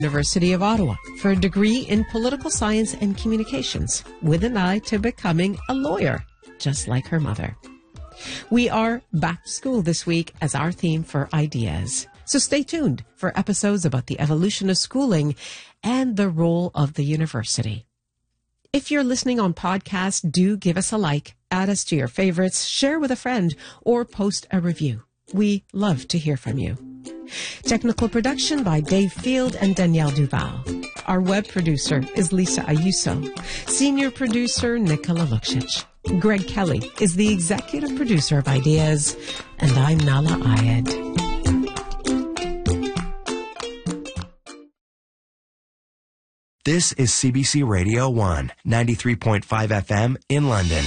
University of Ottawa for a degree in political science and communications, with an eye to becoming a lawyer, just like her mother. We are back to school this week as our theme for ideas. So stay tuned for episodes about the evolution of schooling and the role of the university. If you're listening on podcast, do give us a like, add us to your favorites, share with a friend, or post a review. We love to hear from you. Technical production by Dave Field and Danielle Duval. Our web producer is Lisa Ayuso. Senior producer Nicola Lukšić. Greg Kelly is the executive producer of Ideas, and I'm Nala Ayed. This is CBC Radio 1, 93.5 FM in London.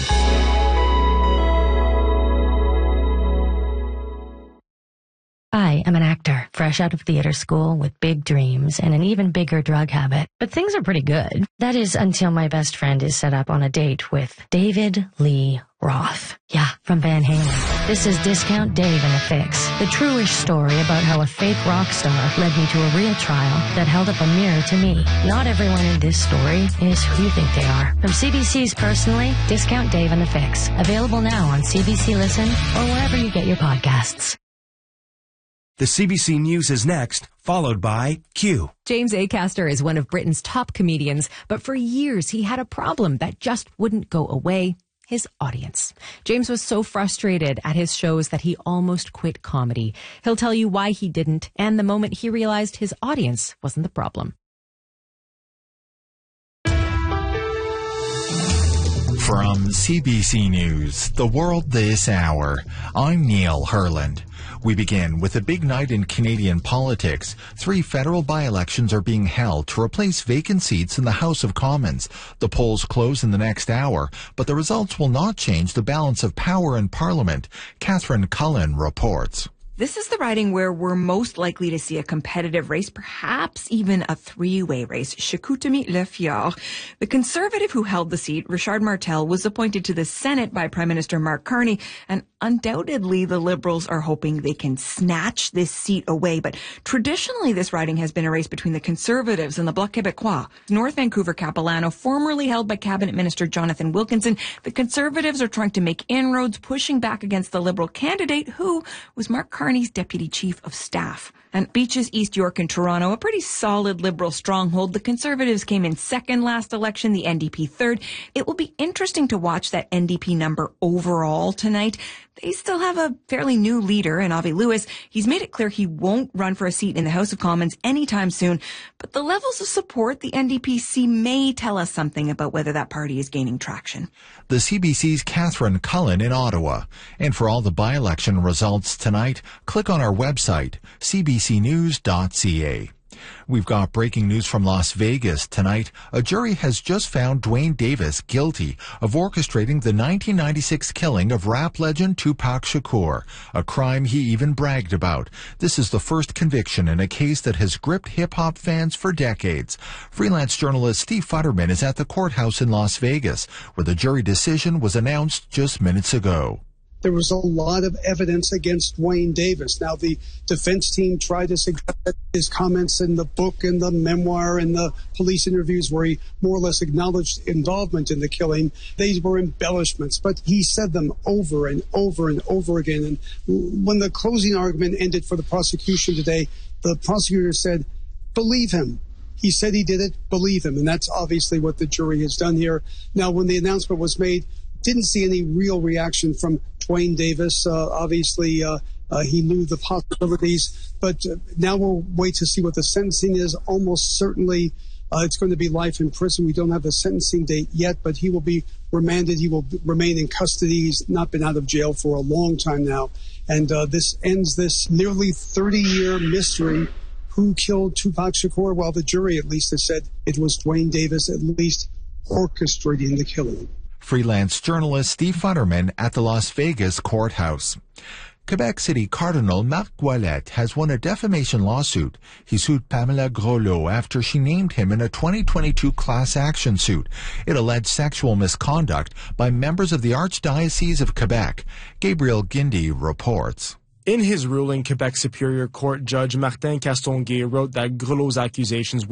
I am an actor, fresh out of theater school with big dreams and an even bigger drug habit. But things are pretty good. That is until my best friend is set up on a date with David Lee Roth. Yeah, from Van Halen. This is Discount Dave and the Fix, the true-ish story about how a fake rock star led me to a real trial that held up a mirror to me. Not everyone in this story is who you think they are. From CBC's Personally, Discount Dave and the Fix. Available now on CBC Listen or wherever you get your podcasts. The CBC News is next, followed by Q. James Acaster is one of Britain's top comedians, but for years he had a problem that just wouldn't go away: his audience. James was so frustrated at his shows that he almost quit comedy. He'll tell you why he didn't and the moment he realized his audience wasn't the problem. From CBC News, The World This Hour, I'm Neil Herland. We begin with a big night in Canadian politics. 3 federal by-elections are being held to replace vacant seats in the House of Commons. The polls close in the next hour, but the results will not change the balance of power in Parliament. Catherine Cullen reports. This is the riding where we're most likely to see a competitive race, perhaps even a three-way race. Chicoutimi-Le-Fjord. The Conservative who held the seat, Richard Martel, was appointed to the Senate by Prime Minister Mark Carney, and undoubtedly the Liberals are hoping they can snatch this seat away. But traditionally, this riding has been a race between the Conservatives and the Bloc Québécois. North Vancouver Capilano, formerly held by Cabinet Minister Jonathan Wilkinson, the Conservatives are trying to make inroads, pushing back against the Liberal candidate, who was Mark Carney's Deputy Chief of Staff. And Beaches, East York and Toronto, a pretty solid Liberal stronghold. The Conservatives came in second last election, the NDP third. It will be interesting to watch that NDP number overall tonight. They still have a fairly new leader in Avi Lewis. He's made it clear he won't run for a seat in the House of Commons anytime soon. But the levels of support the NDP see may tell us something about whether that party is gaining traction. The CBC's Catherine Cullen in Ottawa. And for all the by-election results tonight, click on our website, cbcnews.ca. We've got breaking news from Las Vegas tonight. A jury has just found Duane Davis guilty of orchestrating the 1996 killing of rap legend Tupac Shakur, a crime he even bragged about. This is the first conviction in a case that has gripped hip-hop fans for decades. Freelance journalist Steve Futterman is at the courthouse in Las Vegas, where the jury decision was announced just minutes ago. There was a lot of evidence against Duane Davis. Now, the defense team tried to suggest that his comments in the book and the memoir and the police interviews where he more or less acknowledged involvement in the killing, these were embellishments. But he said them over and over and over again. And when the closing argument ended for the prosecution today, the prosecutor said, believe him. He said he did it, believe him. And that's obviously what the jury has done here. Now, when the announcement was made, didn't see any real reaction from Duane Davis. Obviously, he knew the possibilities, but now we'll wait to see what the sentencing is. Almost certainly it's going to be life in prison. We don't have a sentencing date yet, but he will be remanded. He will remain in custody. He's not been out of jail for a long time now. And this ends this nearly 30-year mystery. Who killed Tupac Shakur? Well, the jury at least has said it was Duane Davis, at least orchestrating the killing. Freelance journalist Steve Futterman at the Las Vegas courthouse. Quebec City Cardinal Marc Ouellet has won a defamation lawsuit. He sued Pamela Groslo after she named him in a 2022 class action suit. It alleged sexual misconduct by members of the Archdiocese of Quebec. Gabriel Guindy reports. In his ruling, Quebec Superior Court Judge Martin Castonguay wrote that Groslo's accusations